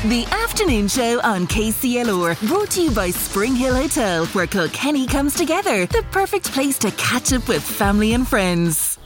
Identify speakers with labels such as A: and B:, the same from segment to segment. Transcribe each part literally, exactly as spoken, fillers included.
A: The afternoon show on K C L R, brought to you by Spring Hill Hotel, where Kilkenny comes together. The perfect place to catch up with family and friends.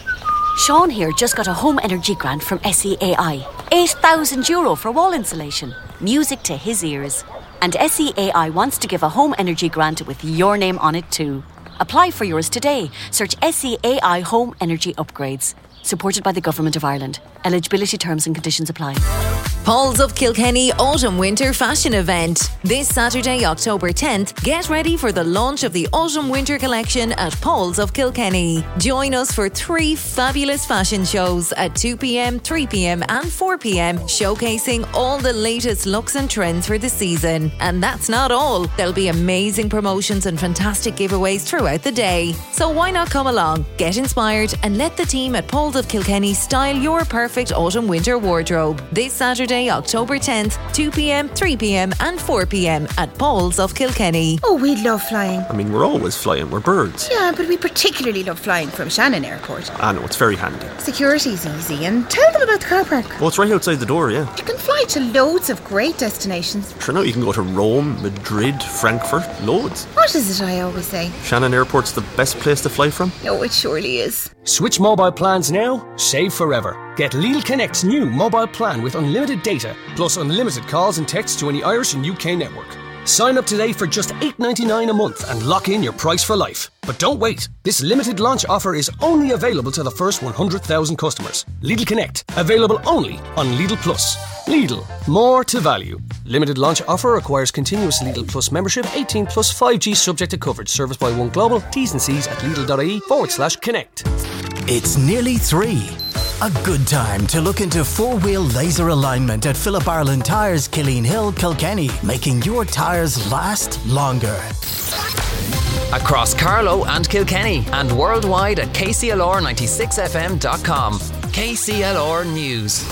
B: Sean here just got a home energy grant from S E A I. eight thousand euro for wall insulation. Music to his ears. And S E A I wants to give a home energy grant with your name on it too. Apply for yours today. Search S E A I Home Energy Upgrades. Supported by the Government of Ireland. Eligibility terms and conditions apply.
C: Paul's of Kilkenny Autumn Winter Fashion Event. This Saturday, October tenth, get ready for the launch of the Autumn Winter Collection at Paul's of Kilkenny. Join us for three fabulous fashion shows at two p.m, three p.m and four p.m, showcasing all the latest looks and trends for the season. And that's not all. There'll be amazing promotions and fantastic giveaways throughout the day. So why not come along, get inspired and let the team at Paul's of Kilkenny style your perfect autumn winter wardrobe. This Saturday, October tenth, two p.m, three p.m and four p.m at Paul's of Kilkenny.
D: Oh, we love flying.
E: I mean, we're always flying, we're birds.
D: Yeah, but we particularly love flying from Shannon Airport.
E: I know, it's very handy.
D: Security's easy, and tell them about the car park.
E: Oh, it's right outside the door, yeah.
D: You can fly to loads of great destinations.
E: Sure, now you can go to Rome, Madrid, Frankfurt, loads.
D: What is it I always say?
E: Shannon Airport's the best place to fly from?
D: Oh, it surely is.
F: Switch mobile plans now, save forever. Get Lidl Connect's new mobile plan with unlimited data, plus unlimited calls and texts to any Irish and U K network. Sign up today for just eight ninety-nine a month and lock in your price for life. But don't wait. This limited launch offer is only available to the first one hundred thousand customers. Lidl Connect, available only on Lidl Plus. Lidl, more to value. Limited launch offer requires continuous Lidl Plus membership, eighteen plus five G subject to coverage. Serviced by One Global. T's and C's at Lidl.ie forward slash connect.
G: It's nearly three. A good time to look into four-wheel laser alignment at Philip Ireland Tyres, Killeen Hill, Kilkenny, making your tyres last longer.
H: Across Carlow and Kilkenny and worldwide at K C L R ninety-six F M dot com. K C L R News.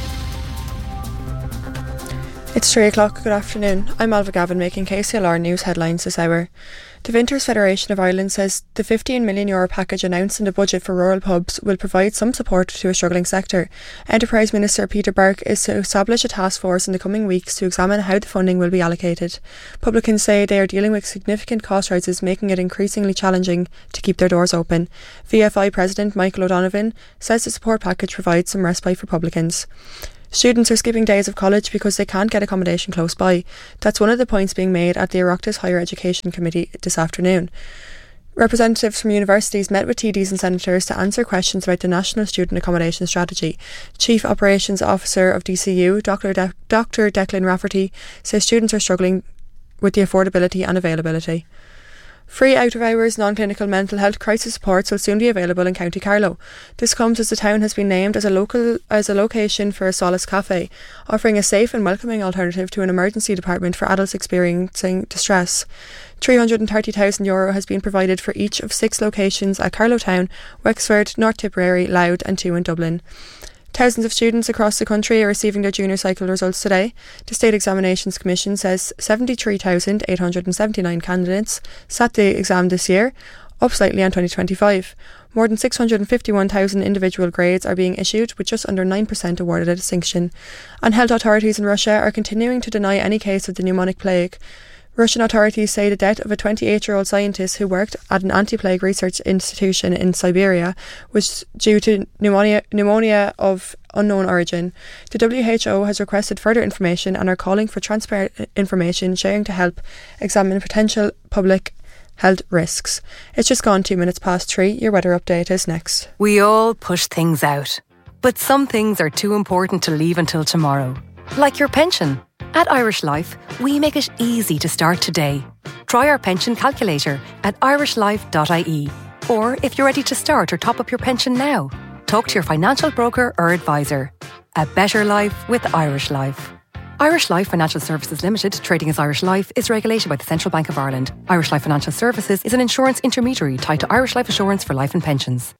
I: It's three o'clock. Good afternoon. I'm Alva Gavin making K C L R News headlines this hour. The Vinters Federation of Ireland says the fifteen million euro package announced in the budget for rural pubs will provide some support to a struggling sector. Enterprise Minister Peter Burke is to establish a task force in the coming weeks to examine how the funding will be allocated. Publicans say they are dealing with significant cost rises, making it increasingly challenging to keep their doors open. V F I President Michael O'Donovan says the support package provides some respite for publicans. Students are skipping days of college because they can't get accommodation close by. That's one of the points being made at the Oireachtas Higher Education Committee this afternoon. Representatives from universities met with T Ds and senators to answer questions about the National Student Accommodation Strategy. Chief Operations Officer of D C U, Doctor De- Doctor Declan Rafferty, says students are struggling with the affordability and availability. Free out-of-hours non-clinical mental health crisis supports will soon be available in County Carlow. This comes as the town has been named as a local as a location for a Solace Cafe, offering a safe and welcoming alternative to an emergency department for adults experiencing distress. three hundred thirty thousand euro has been provided for each of six locations at Carlow Town, Wexford, North Tipperary, Louth and two in Dublin. Thousands of students across the country are receiving their junior cycle results today. The State Examinations Commission says seventy-three thousand eight hundred seventy-nine candidates sat the exam this year, up slightly on twenty twenty-five. More than six hundred fifty-one thousand individual grades are being issued, with just under nine percent awarded a distinction. And health authorities in Russia are continuing to deny any case of the pneumonic plague. Russian authorities say the death of a twenty-eight-year-old scientist who worked at an anti-plague research institution in Siberia was due to pneumonia, pneumonia of unknown origin. The W H O has requested further information and are calling for transparent information sharing to help examine potential public health risks. It's just gone two minutes past three. Your weather update is next.
J: We all push things out, but some things are too important to leave until tomorrow. Like your pension. At Irish Life, we make it easy to start today. Try our pension calculator at irish life dot I E. Or if you're ready to start or top up your pension now, talk to your financial broker or advisor. A better life with Irish Life. Irish Life Financial Services Limited, trading as Irish Life, is regulated by the Central Bank of Ireland. Irish Life Financial Services is an insurance intermediary tied to Irish Life Assurance for life and pensions.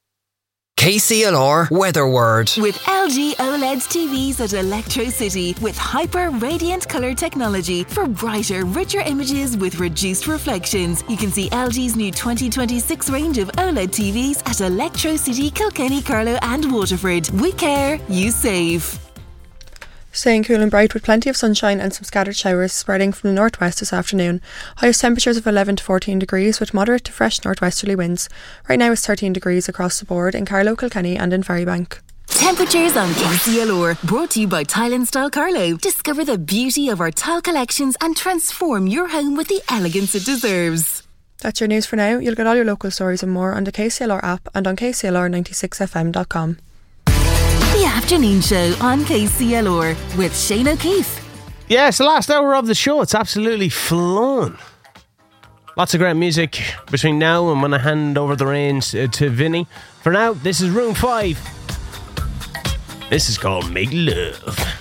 H: K C L R Weather Word.
A: With L G OLED T Vs at Electro City with hyper radiant colour technology for brighter, richer images with reduced reflections. You can see L G's new twenty twenty-six range of OLED T Vs at Electro City, Kilkenny, Carlow and Waterford. We care, you save.
I: Staying cool and bright with plenty of sunshine and some scattered showers spreading from the northwest this afternoon. Highest temperatures of eleven to fourteen degrees with moderate to fresh northwesterly winds. Right now it's thirteen degrees across the board in Carlow, Kilkenny and in Ferrybank.
A: Temperatures on K C L R, brought to you by Tile and Style Carlow. Discover the beauty of our tile collections and transform your home with the elegance it deserves.
I: That's your news for now. You'll get all your local stories and more on the K C L R app and on K C L R ninety-six F M dot com.
A: The Afternoon Show on K C L R with Shane O'Keefe.
K: Yeah, it's the last hour of the show. It's absolutely flown. Lots of great music between now and when I hand over the reins uh, to Vinny. For now, this is Room five. This is called Make Love.